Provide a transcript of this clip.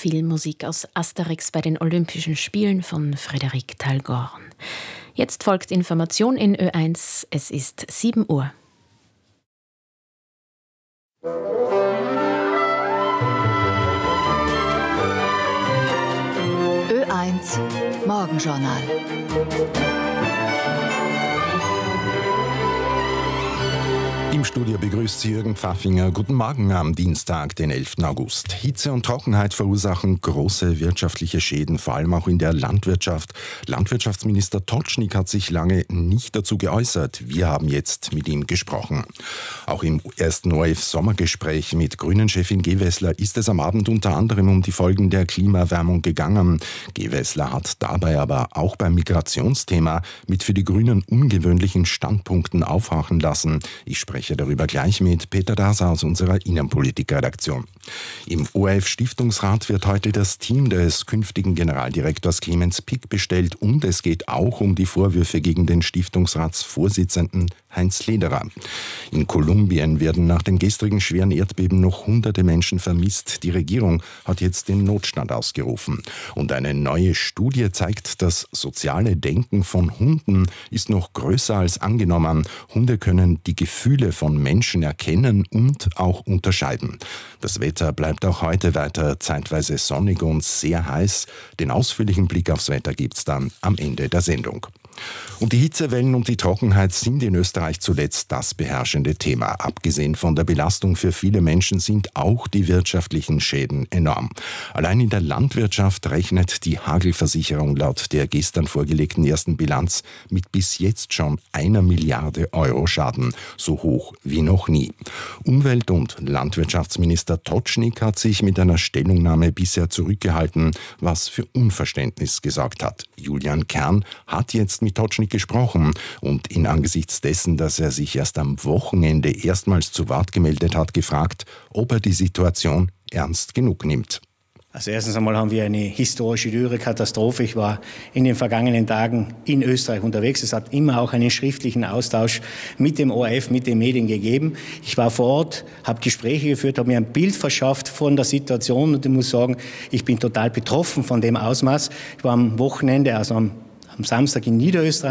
Filmmusik aus Asterix bei den Olympischen Spielen von Frédéric Talgorn. Jetzt folgt Information in Ö1. Es ist 7 Uhr. Ö1 Morgenjournal. Im Studio begrüßt Sie Jürgen Pfaffinger. Guten Morgen am Dienstag, den 11. August. Hitze und Trockenheit verursachen große wirtschaftliche Schäden, vor allem auch in der Landwirtschaft. Landwirtschaftsminister Totschnig hat sich lange nicht dazu geäußert. Wir haben jetzt mit ihm gesprochen. Auch im ersten ORF-Sommergespräch mit Grünen-Chefin Gewessler ist es am Abend unter anderem um die Folgen der Klimaerwärmung gegangen. Gewessler hat dabei aber auch beim Migrationsthema mit für die Grünen ungewöhnlichen Standpunkten aufhorchen lassen. Ich spreche darüber gleich mit Peter Daser aus unserer Innenpolitik-Redaktion. Im ORF-Stiftungsrat wird heute das Team des künftigen Generaldirektors Clemens Pick bestellt und es geht auch um die Vorwürfe gegen den Stiftungsratsvorsitzenden Heinz Lederer. In Kolumbien werden nach dem gestrigen schweren Erdbeben noch hunderte Menschen vermisst. Die Regierung hat jetzt den Notstand ausgerufen. Und eine neue Studie zeigt, das soziale Denken von Hunden ist noch größer als angenommen. Hunde können die Gefühle von Menschen erkennen und auch unterscheiden. Das Wetter bleibt auch heute weiter zeitweise sonnig und sehr heiß. Den ausführlichen Blick aufs Wetter gibt's dann am Ende der Sendung. Und die Hitzewellen und die Trockenheit sind in Österreich zuletzt das beherrschende Thema. Abgesehen von der Belastung für viele Menschen sind auch die wirtschaftlichen Schäden enorm. Allein in der Landwirtschaft rechnet die Hagelversicherung laut der gestern vorgelegten ersten Bilanz mit bis jetzt schon 1 Milliarde Euro Schaden, so hoch wie noch nie. Umwelt- und Landwirtschaftsminister Totschnig hat sich mit einer Stellungnahme bisher zurückgehalten, was für Unverständnis gesorgt hat. Julian Kern hat jetzt mit Totschnig gesprochen und ihn angesichts dessen, dass er sich erst am Wochenende erstmals zu Wort gemeldet hat, gefragt, ob er die Situation ernst genug nimmt. Also erstens einmal haben wir eine historische Dürrekatastrophe. Ich war in den vergangenen Tagen in Österreich unterwegs. Es hat immer auch einen schriftlichen Austausch mit dem ORF, mit den Medien gegeben. Ich war vor Ort, habe Gespräche geführt, habe mir ein Bild verschafft von der Situation und ich muss sagen, ich bin total betroffen von dem Ausmaß. Ich war am Wochenende, also am Samstag in Niederösterreich.